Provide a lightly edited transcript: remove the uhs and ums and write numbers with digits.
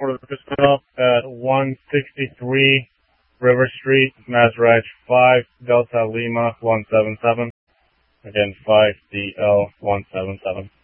for the stop at 163 River Street, Mazrach 5 Delta Lima 177. Again, 5DL 177.